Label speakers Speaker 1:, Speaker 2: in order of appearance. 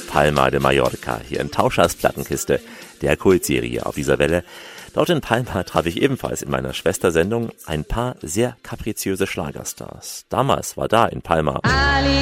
Speaker 1: Palma de Mallorca, hier in Tauschers Plattenkiste, der Kultserie auf dieser Welle. Dort in Palma traf ich ebenfalls in meiner Schwestersendung ein paar sehr kapriziöse Schlagerstars. Damals war da in Palma